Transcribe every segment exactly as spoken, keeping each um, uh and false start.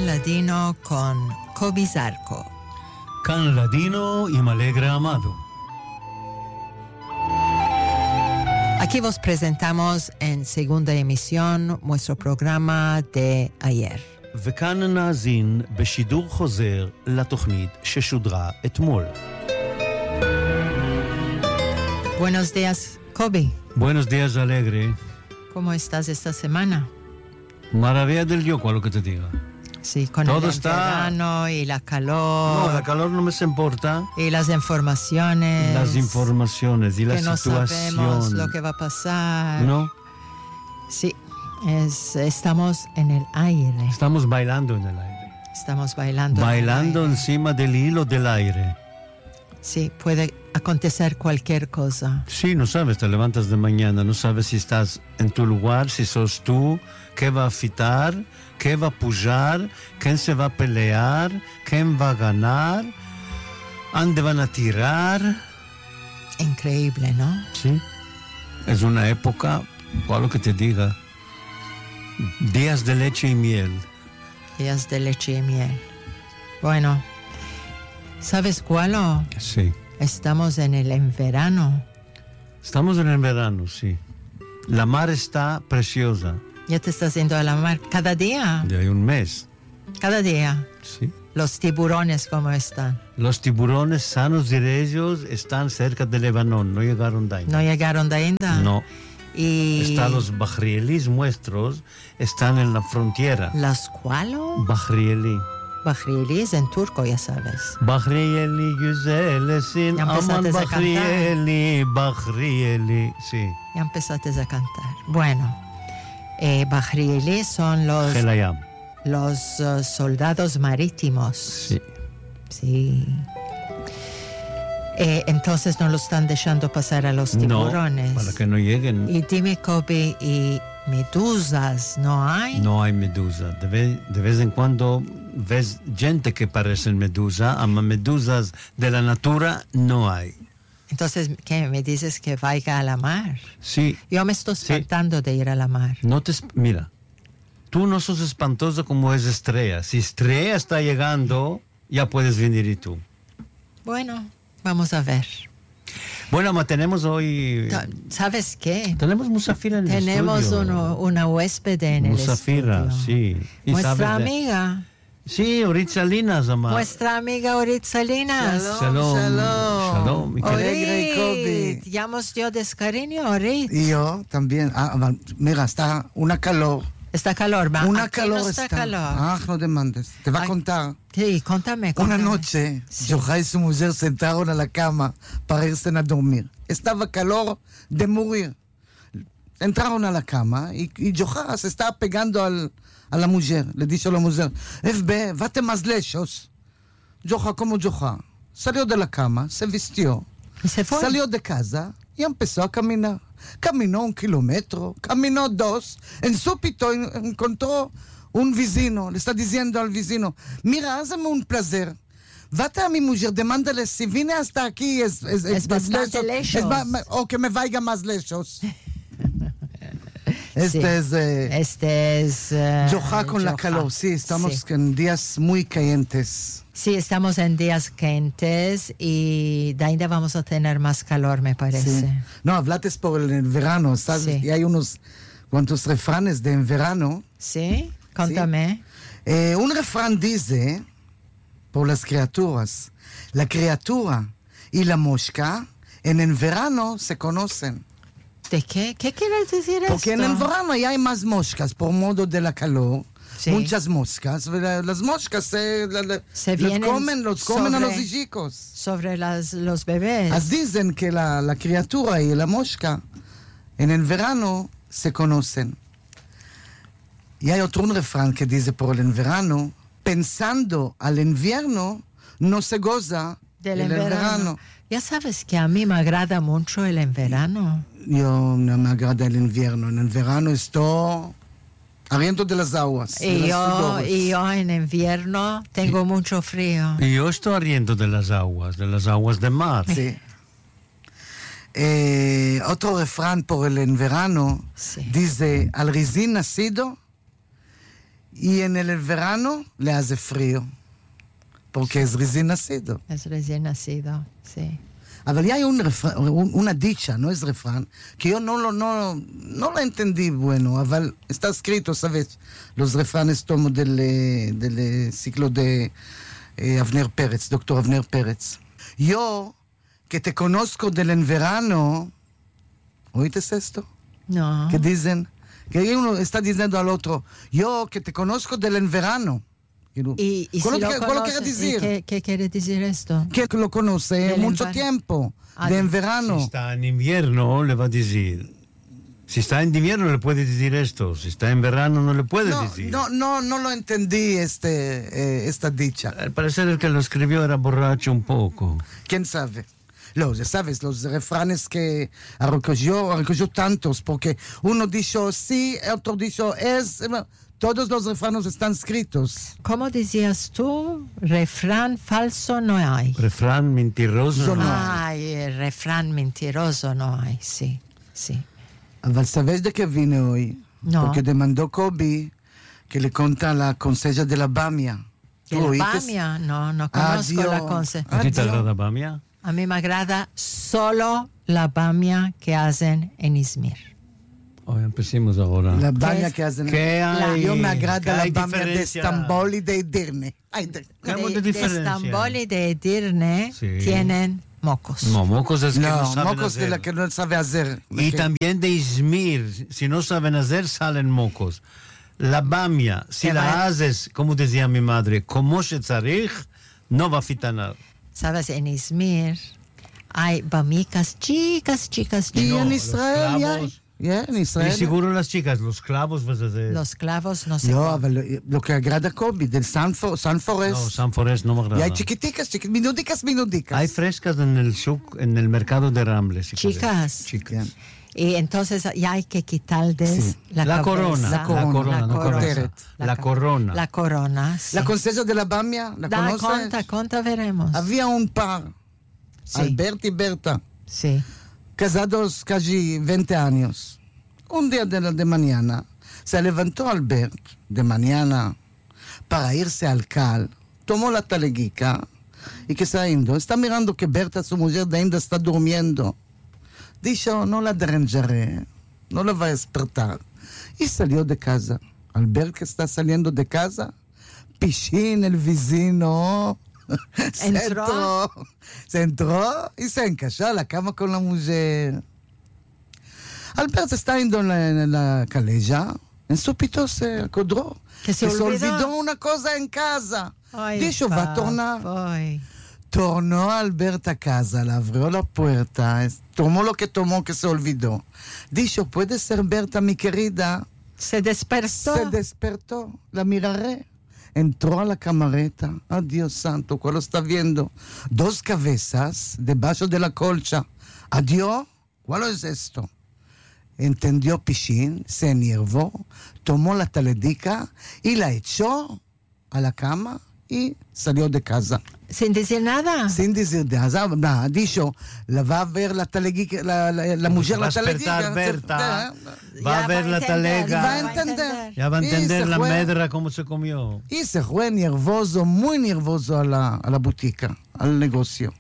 Ladino con Kobi Zarco. Can Ladino y Malegre Amado. Aquí vos presentamos en segunda emisión nuestro programa de ayer. וכאן נאזין בשידור חוזר לתוכנית ששודרה אתמול. Buenos días, Kobi. Buenos días, Alegre. ¿Cómo estás esta semana? Maravilla del Dios, con lo que te diga. Sí, con Todo el está... verano y la calor. No, la calor no me se importa. Y las informaciones. Las informaciones y la que no situación. sabemos lo que va a pasar. ¿No? Sí, es, estamos en el aire. Estamos bailando en el aire. Estamos bailando. Bailando en el aire. encima del hilo del aire. Sí, puede acontecer cualquier cosa. Sí, no sabes, te levantas de mañana, no sabes si estás en tu lugar, si sos tú, qué va a fitar, qué va a pujar, quién se va a pelear, quién va a ganar, dónde van a tirar. Increíble, ¿no? Sí, es una época, cual lo que te diga, días de leche y miel. Días de leche y miel. Bueno, ¿sabes cuál? O? Sí. Estamos en el en verano. Estamos en el verano, sí. La mar está preciosa. Ya te estás yendo a la mar cada día. Ya hay un mes. Cada día. Sí. Los tiburones, ¿cómo están? Los tiburones sanos y ellos están cerca de Lebanon, no llegaron de ahí. ¿No llegaron de ahí? No. Y... Están los bahrielis nuestros, están en la frontera. ¿Los cuáles? Bahrieli. Bahrielíes en turco, ya sabes. Bahrieli, güzelesin, Ya aman empezaste a Bahrieli, Bahrieli, sí. Ya empezaste a cantar. Bueno, eh, Bahrielíes son los, Gelayam. los uh, soldados marítimos. Sí. Sí. Eh, entonces no lo están dejando pasar a los tiburones. No, para que no lleguen. Y dime, Kobi, ¿y medusas no hay? No hay medusa. De vez, de vez en cuando ves gente que parecen medusa, ama medusas de la natura no hay. Entonces, ¿qué? ¿Me dices que vaya a la mar? Sí. Yo me estoy espantando sí. de ir a la mar. No te... Mira, tú no sos espantosa como es Estrella. Si Estrella está llegando, ya puedes venir y tú. Bueno, vamos a ver. Bueno, ma, tenemos hoy... ¿Sabes qué? Tenemos Musafira en el tenemos estudio. Tenemos una huésped en Musafira, el estudio. sí. Y Nuestra amiga. De... Sí, Orit Salinas, ama. Nuestra amiga Orit Salinas. Shalom. Shalom. Shalom. Orit, ¿te llamas yo de cariño, Orit? Y yo también. Ah, mira, está una calor. Está calor, va. Una Aquí calor no está, está. calor. Ah, no demandes. Te va Ay, a contar. Sí, contame, contame. Una noche, sí. Yochai y su mujer sentaron a la cama para irse a dormir. Estaba calor de morir. Entraron a la cama y, y Yochai se estaba pegando al, a la mujer. Le dijo a la mujer, F B, vate más lejos. Yochai, como Yochai, salió de la cama, se vistió. ¿Y se fue? Salió de casa y empezó a caminar. Caminó un kilómetro, caminó dos, en súbito encontró un vecino, le está diciendo al vecino, mira, hazme un placer, vete a mi mujer, demándale si vine hasta aquí, es, es, es, es bastante lejos, es, o que me vaya más lejos. Este, sí. es, eh, este es... Uh, Yochai con la calor, sí, estamos sí. en días muy calientes. Sí, estamos en días quentes y de ahí vamos a tener más calor, me parece. Sí. No, hablaste por el verano, ¿sabes? Sí. Y hay unos cuantos refranes de en verano. Sí, contame. Sí. Eh, un refrán dice, por las criaturas, la criatura y la mosca en el verano se conocen. ¿De qué? ¿Qué quieres decir esto? Porque en el verano ya hay más moscas por modo de la calor. Sí. Muchas moscas. Las moscas se, la, la, se los comen, los comen sobre, a los chicos. Sobre las, los bebés. As dicen que la, la criatura y la mosca en el verano se conocen. Y hay otro un refrán que dice por el verano, pensando al invierno, no se goza del el verano. verano. Ya sabes que a mí me agrada mucho el verano. Yo no me agrada el invierno. En el verano estoy arriendo de las aguas. Y, de yo, las y yo en invierno tengo y, mucho frío. Y yo estoy arriendo de las aguas, de las aguas de mar. Sí. Eh, otro refrán por el en verano sí. dice, al recién nacido Y en el verano le hace frío, porque es recién nacido. Es recién nacido, sí. אבל hay un refrán, un, una dicha, no es refrán, que yo no lo, no, no lo entendí bueno, אבל está escrito, ¿sabes? Los refranes tomo del, del ciclo de eh, Avner Pérez, doctor Avner Pérez. Yo, que te conozco del en verano, ¿oíste esto? No. Que dicen, que uno está diciendo al otro, yo, que te conozco del en verano. Y, y ¿Cuál si lo lo que- cuál lo conoce, quiere decir? ¿qué, ¿Qué quiere decir esto? Que lo conoce Del mucho en verano. tiempo, Ah, de en Si verano. está en invierno, le va a decir. Si está en invierno, le puede decir esto. Si está en verano, no le puede No, decir. no, no, no lo entendí este, eh, esta dicha. Al parecer el que lo escribió era borracho un poco. ¿Quién sabe? Lo, ya sabes, los refranes que recogió, recogió tantos, porque uno dijo sí, otro dijo es, eh, todos los refranes están escritos. ¿Cómo decías tú? Refrán falso no hay. Refrán mentiroso. Yo no. Ay, el refrán mentiroso no hay, sí, sí. אבל sabes de qué vine hoy? No. Porque demandó Kobe que le conta la conseja de la Bamia. ¿Y ¿Tú el oíste? Bamia? No, no conozco Adiós. la conce. ¿A ti te Adiós. agrada Bamia? A mí me agrada solo la Bamia que hacen en Izmir. Hoy empecemos ahora. La ¿Qué Bamia es? que hacen. ¿Qué hay? Yo me ¿Qué agrada la hay Bamia de diferencia? Estambul y de Edirne. Ay, de- ¿Qué De, de de diferencia? Estambul y de Edirne Sí. tienen mocos. No, mocos es que no, No, saben mocos de hacer. la que no sabe hacer. La Y que- también de Izmir, si no saben hacer, salen mocos. La Bamia, si Que la va- haces, como decía mi madre, como se tzarich, no va a fitanar. Sabes, en Izmir hay bamicas chicas, chicas, Y chicas. No, en los Israel, ya. clavos. Ya, en Y Israel. seguro las chicas, los clavos vas a hacer. Los clavos no se No, comen. אבל lo- lo que agrada a Kobe, del San, Fo- San No, Forest. San Forest no me Y agrada. hay chiquiticas, chiquiticas, minudicas, minudicas. Hay frescas en el shuk, en el mercado de Ramble. si quieres. Chicas. Chicas. Ya. Y entonces ya hay que quitarles Sí. la, La cabeza. corona, la corona, no corona. corona. La ca- corona. La corona, sí. La conseja de la Bamia, ¿la Da, conoces? conta, conta, veremos. Había un par, Sí, Albert y Berta, sí. casados casi veinte años. Un día de, la- de mañana se levantó Albert de mañana para irse al cal, tomó la taleguica y que está yendo. Está mirando que Berta, su mujer, de ainda está durmiendo. Dijo, no la deranjaré, no la va a despertar. Y salió de casa. Albert, que está saliendo de casa, Pichín, el vecino, se ¿Entró? entró, se entró y se encajó a la cama con la mujer. Albert está yendo en la, en la calella, en súbito se acordó Que se olvidó. una cosa en casa. Ay, Dijo, va a tornar. papoy. Tornó Albert a casa, le abrió la puerta, es- tomó lo que tomó que se olvidó. Dijo, puede ser Berta, mi querida. Se despertó. Se despertó, la miraré. Entró a la camareta. Ah, Dios santo, ¿cuál lo está viendo? Dos cabezas debajo de la colcha. Adiós, ¿cuál es esto? Entendió Pichín, se enervó, tomó la taledica y la echó a la cama y salió de casa. Sin decir nada. Sin decir nada, nada, dijo, la va a ver la taleguica, la, la, la mujer va la a despertar taleguica. Berta. Se- Va Ya a ver la entender, talega. Va a entender. Ya va a Y entender se la fue. medra cómo se comió. Y se fue nervioso, muy nervioso a la, a la botica, al negocio.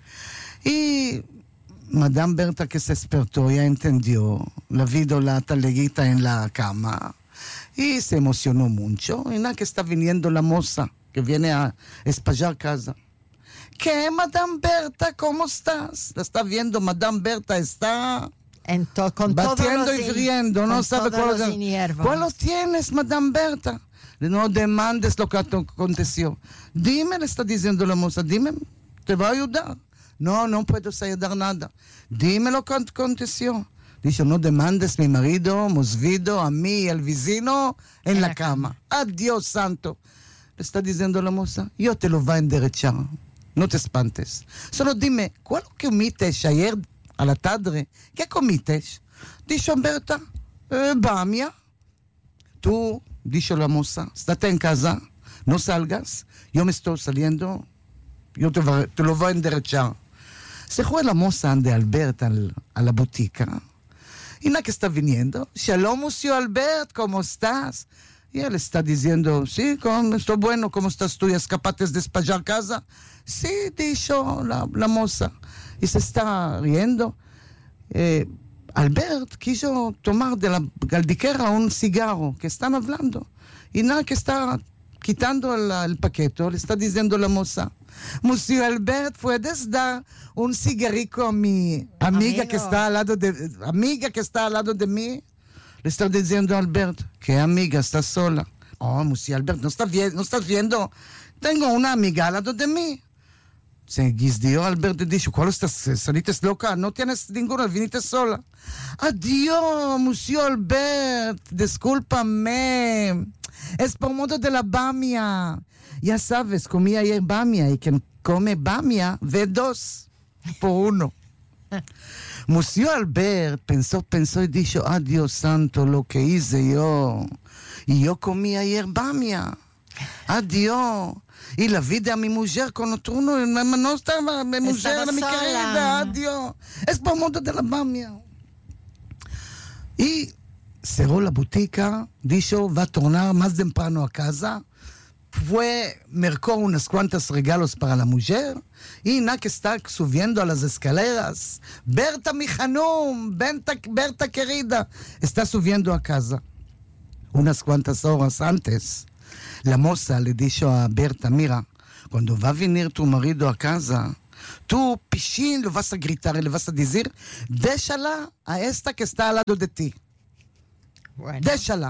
Y Madame Berta, que se despertó, ya entendió, la vio la taleguita en la cama y se emocionó mucho. Y nada, que está viniendo la moza que viene a espallar casa. ¿Qué, Madame Berta? ¿Cómo estás? La está viendo, Madame Berta está En to- con todos batiendo los y in- riendo, no con sabe todos cuál los es. hierbas. ¿Cuál lo tienes, Madame Berta? No demandes lo que aconteció. Dime, le está diciendo la moza, dime, te va a ayudar. No, no puedo ayudar nada. Dime lo que aconteció. Dijo, no demandes mi marido, hemos visto a mí y al vecino en, En la, la cama. Adiós, santo. Le está diciendo la moza, yo te lo voy a enderechar. No te espantes. Solo dime, ¿cuál que comiste ayer a la tarde? ¿Qué comiste? Dijo Berta, eh, Bamia. Tú, dijo la moza, estate en casa, no salgas. Yo me estoy saliendo, yo te, va- te lo voy a enderechar. Se fue la moza de Albert al- a la botica. Y la que está viniendo, Shalom, monsieur Albert, ¿cómo estás? Y él está diciendo, sí, ¿cómo estoy bueno? ¿Cómo estás tú? ¿Ya escapaste de despachar casa? Sí, dijo la, la moza. Y se está riendo. Eh, Albert quiso tomar de la galdiquera un cigarro, que están hablando. Y nada, que está quitando el, el paquete, le está diciendo la moza, Monsieur Albert, ¿puedes dar un cigarrillo a mi amiga Amigo. que está al lado de amiga que está al lado de mí? Le está diciendo a Albert, ¿qué amiga? ¿Estás sola? Oh, Monsieur Albert, ¿no estás, vi- no estás viendo? Tengo una amiga al lado de mí. Se guisdió Albert y dijo, ¿cuál estás? ¿Saliste loca? No tienes ninguna, viniste sola. Adiós, Monsieur Albert, discúlpame. Es por modo de la bamia. Ya sabes, comí ayer bamia y quien come bamia ve dos por uno. Monsieur Albert pensó, pensó y dijo, ah, Dios santo, lo que hice yo. Y yo comí ayer bamia. Adiós. Y la vida a mi mujer con otro uno, no estaba, mi mujer, Estaba mi sola. querida, adiós. Es por modo de la bamia. Y cerró la botica, dijo, va a tornar más temprano a casa. Fue, mercó unos cuantos regalos para la mujer y nada que está subiendo a las escaleras. Berta, mi Hanum, Berta, Berta querida, está subiendo a casa. Unas cuantas horas antes, la moza le dijo a Berta, mira, cuando va a venir tu marido a casa, tú, pichín, le vas a gritar y le vas a decir, déjala a esta que está al lado de ti. Bueno. Déjala.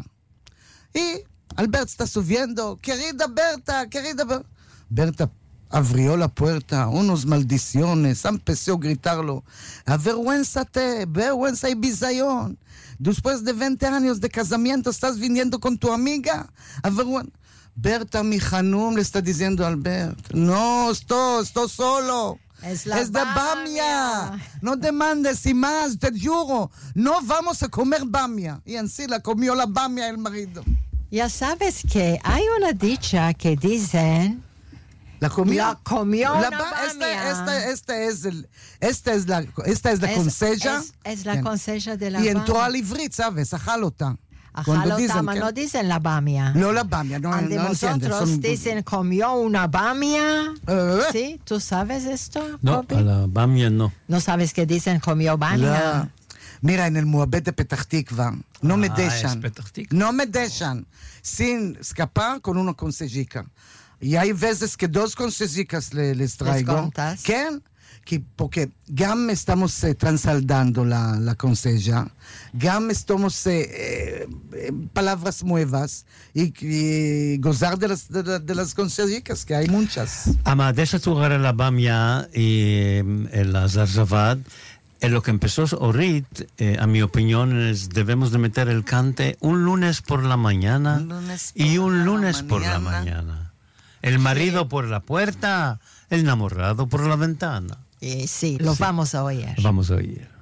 Y Albert está subiendo. Querida Berta, querida Berta. Berta abrió la puerta. Unos maldiciones. Empezó a gritarlo. Avergüénzate, vergüenza y bisayon. Después de veinte años de casamiento, estás viniendo con tu amiga. Avergüenza. Berta, mi Hanum, le está diciendo a Albert. No, estoy, estoy solo. Es la es de bamia. bamia. No demandes y más, te juro. No vamos a comer bamia. Y en sí la comió la bamia el marido. Ya sabes que hay una dicha que dicen, La comió. La comió La una ba- bamia. Esta, esta, esta es el, esta es la, esta es la es, conseja. es, es la Bien. conseja de la Y entró bamia. al ivrit, ¿sabes? A jalota. Ajá, no dicen la bamia. No la bamia, no, Ante no entiendes. nosotros Son- dicen comió una bamia. Eh, ¿Sí? ¿Tú sabes esto, No, Kobi? a la bamia no. No sabes que dicen comió bamia. La- Mira, en el Moabed de Petah Tikva, no me Ah, dejan. es Petah Tikva. No me dejan sin escapar con una consejica. Y hay veces que dos consejicas le, les traigo. contas. ¿Qué? Que porque gam estamos eh, transaldando la, la conseja, gam estamos eh, eh, palabras nuevas y, y gozar de las, de, de las consejicas, que hay muchas. Ama, deja jugar a la bamia y eh, la zarzavad. En lo que empezó Orit, eh, a mi opinión, es debemos de meter el cante un lunes por la mañana Un lunes y por un la lunes por la mañana. mañana. El marido por la puerta, el enamorado por la ventana. Y sí, lo Sí. vamos a oír. Vamos a oír.